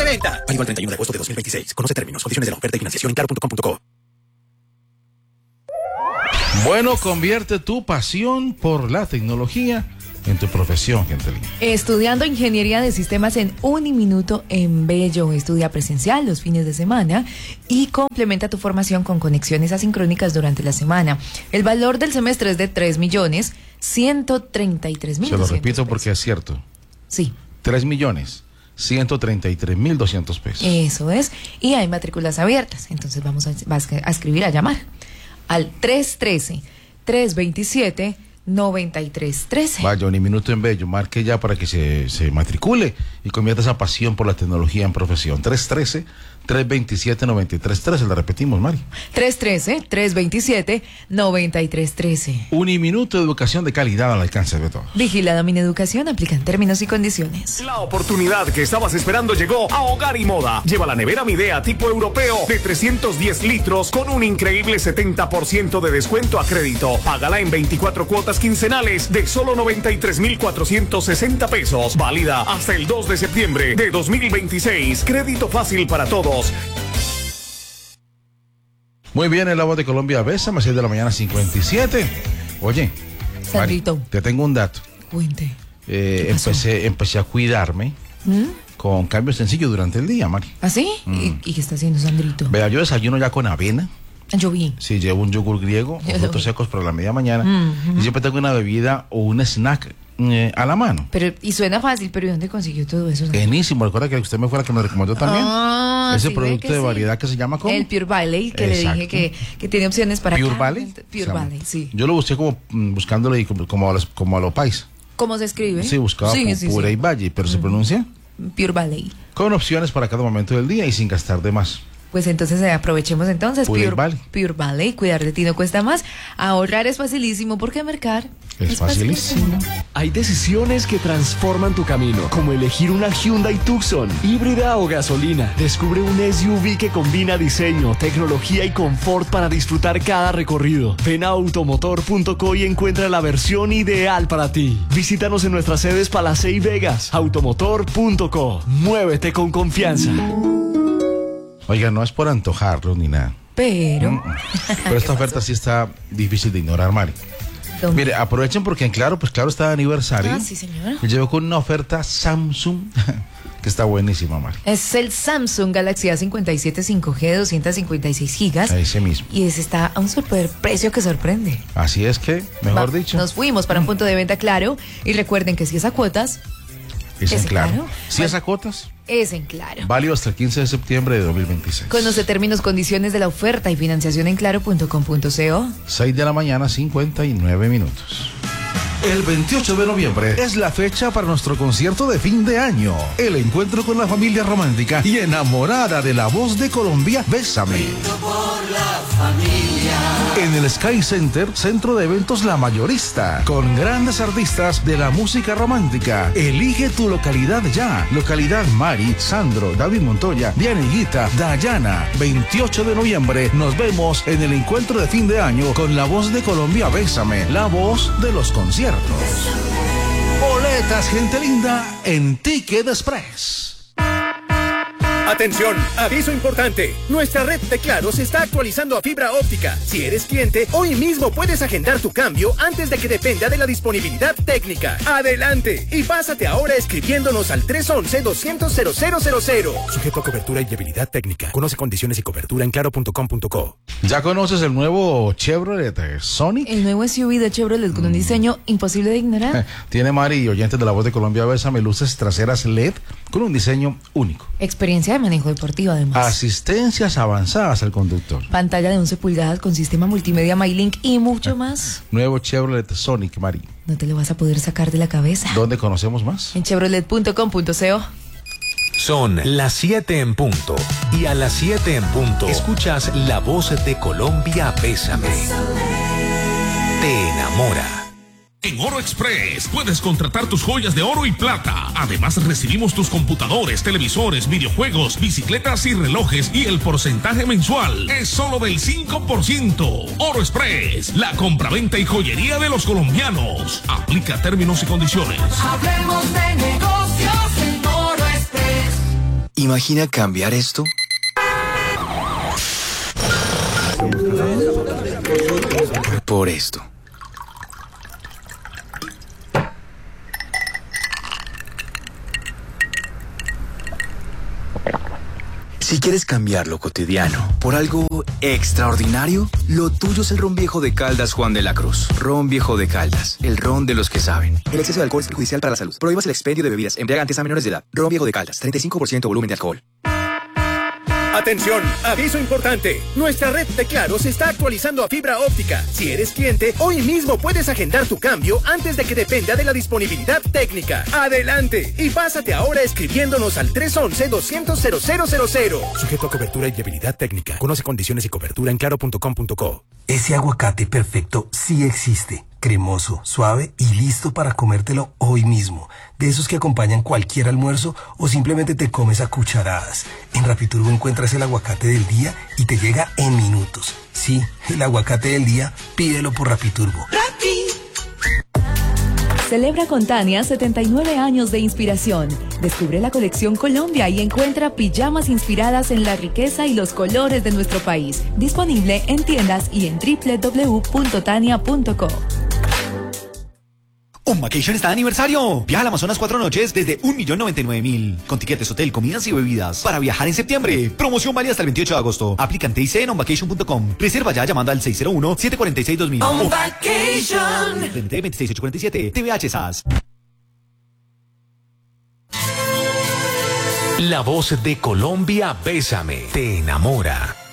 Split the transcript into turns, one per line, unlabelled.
venta. Válido al 31 de agosto de 2026. Conoce términos, condiciones de la oferta y financiación en claro.com.co.
Bueno, convierte tu pasión por la tecnología en tu profesión, Gentelín.
Estudiando ingeniería de sistemas en Uniminuto en Bello. Estudia presencial los fines de semana y complementa tu formación con conexiones asincrónicas durante la semana. El valor del semestre es de 3.133.000.
Se lo repito porque es cierto.
Sí.
3.133.200 pesos.
Eso es. Y hay matrículas abiertas. Entonces vas a escribir, a llamar al 313-327-9313.
Vaya, Uniminuto en Bello, marque ya para que se matricule y convierta esa pasión por la tecnología en profesión. 313-327-9313, la repetimos, Mari.
313-327-9313.
Uniminuto, educación de calidad al alcance de todos.
Vigilada Mineducación, aplican términos y condiciones.
La oportunidad que estabas esperando llegó a Hogar y Moda. Lleva la nevera Midea tipo europeo de 310 litros con un increíble 70% de descuento a crédito. Págala en 24 cuotas quincenales de solo 93.460 pesos. Válida hasta el 2 de septiembre de 2026. Crédito fácil para todos.
Muy bien, el La Voz de Colombia, Bésame, 6 de la mañana, 57. Oye,
Sandrito,
Mari, te tengo un dato.
cuente.
Empecé a cuidarme con cambios sencillos durante el día, Mari.
¿Ah, sí? ¿Y qué está haciendo Sandrito?
Vea, yo desayuno ya con avena.
Yo vi.
Sí, llevo un yogur griego, frutos secos para la media mañana. Y siempre tengo una bebida o un snack a la mano.
Pero, y suena fácil, pero ¿y dónde consiguió todo eso?
Buenísimo, recuerda que usted me fue la que me recomendó también. Ese
sí,
producto de variedad que se llama ¿cómo?
El Pure Valley, que le dije que tiene opciones para
Pure
cada
Valley.
gente. Pure Valley, sí.
Yo lo busqué como buscándole como a los país.
¿Cómo se escribe?
Sí, buscaba Pure Valley, pero se pronuncia
Pure Valley.
con opciones para cada momento del día y sin gastar de más.
Pues entonces aprovechemos entonces
Pure Valley.
Pure Valley, cuidar de ti no cuesta más. Ahorrar es facilísimo porque marcar
es facilísimo.
Hay decisiones que transforman tu camino, como elegir una Hyundai Tucson, híbrida o gasolina. Descubre un SUV que combina diseño, tecnología y confort para disfrutar cada recorrido. Ven a automotor.co y encuentra la versión ideal para ti. Visítanos en nuestras sedes Palacé y Vegas. Automotor.co. Muévete con confianza.
Oiga, no es por antojarlo ni nada.
Pero
Esta oferta sí está difícil de ignorar, Mari. Mire, aprovechen porque en Claro, pues Claro está de aniversario.
Ah, sí, señora.
Y llegó con una oferta Samsung que está buenísima, Mari.
Es el Samsung Galaxy A57 5G de 256 gigas.
Ese mismo.
Y ese está a un super precio que sorprende.
Así es que, mejor dicho.
Nos fuimos para un punto de venta Claro. Y recuerden que si es a cuotas,
es en
¿es
Claro.
Claro?
Si es a cuotas,
es en Claro.
válido hasta el 15 de septiembre de 2026.
Conoce términos, condiciones de la oferta y financiación en claro.com.co.
6 de la mañana, 59 minutos. El 28 de noviembre es la fecha para nuestro concierto de fin de año. El encuentro con la familia romántica y enamorada de La Voz de Colombia, Bésame. En el Sky Center, centro de eventos La Mayorista, con grandes artistas de la música romántica. Elige tu localidad ya. Localidad Mari, Sandro, David Montoya, Diana Higuita, Dayana. 28 de noviembre nos vemos en el encuentro de fin de año con La Voz de Colombia, Bésame, la voz de los conciertos. Boletas, gente linda, en Ticket Express.
Atención, aviso importante. Nuestra red de Claro se está actualizando a fibra óptica. Si eres cliente, hoy mismo puedes agendar tu cambio antes de que dependa de la disponibilidad técnica. Adelante y pásate ahora escribiéndonos al 311-200-0000. Sujeto a cobertura y viabilidad técnica. Conoce condiciones y cobertura en claro.com.co.
¿Ya conoces el nuevo Chevrolet Sonic?
El nuevo SUV de Chevrolet con un diseño imposible de ignorar.
Tiene, Mari, y oyentes de La Voz de Colombia, Bésame, luces traseras LED con un diseño único.
Experiencia de manejo deportivo además.
Asistencias avanzadas al conductor.
Pantalla de 11 pulgadas con sistema multimedia MyLink y mucho más.
Nuevo Chevrolet Sonic, Mari.
No te lo vas a poder sacar de la cabeza.
¿Dónde conocemos más?
En chevrolet.com.co.
Son las 7 en punto. Y a las 7 en punto escuchas La Voz de Colombia, Bésame. Te enamora.
En Oro Express puedes contratar tus joyas de oro y plata. Además recibimos tus computadores, televisores, videojuegos, bicicletas y relojes y el porcentaje mensual es solo del 5%. Oro Express, la compraventa y joyería de los colombianos. Aplica términos y condiciones.
Hablemos de negocios en Oro Express. Imagina cambiar esto por esto. Si quieres cambiar lo cotidiano por algo extraordinario, lo tuyo es el ron viejo de Caldas Juan de la Cruz. Ron viejo de Caldas, el ron de los que saben. El exceso de alcohol es perjudicial para la salud. Prohíbas el expendio de bebidas embriagantes a menores de edad. Ron viejo de Caldas, 35% volumen de alcohol.
Atención, aviso importante. Nuestra red de Claro se está actualizando a fibra óptica. Si eres cliente, hoy mismo puedes agendar tu cambio antes de que dependa de la disponibilidad técnica. Adelante y pásate ahora escribiéndonos al 311-200-0000.
Sujeto a cobertura y viabilidad técnica. Conoce condiciones y cobertura en claro.com.co.
Ese aguacate perfecto sí existe. Cremoso, suave y listo para comértelo hoy mismo. De esos que acompañan cualquier almuerzo o simplemente te comes a cucharadas. En Rapiturbo encuentras el aguacate del día y te llega en minutos. Sí, el aguacate del día, pídelo por Rapiturbo.
Celebra con Tania 79 años de inspiración. Descubre la colección Colombia y encuentra pijamas inspiradas en la riqueza y los colores de nuestro país. Disponible en tiendas y en www.tania.co.
Un Vacation está de aniversario. Viaja al Amazonas 4 noches desde 1.099.000. Con tiquetes, hotel, comidas y bebidas. Para viajar en septiembre. Promoción válida hasta el 28 de agosto. Aplica en TIC en onvacation.com. Reserva ya llamando al 601-746-2000.
On Vacation.
26847. TVH SAS.
La voz de Colombia, Bésame, te enamora.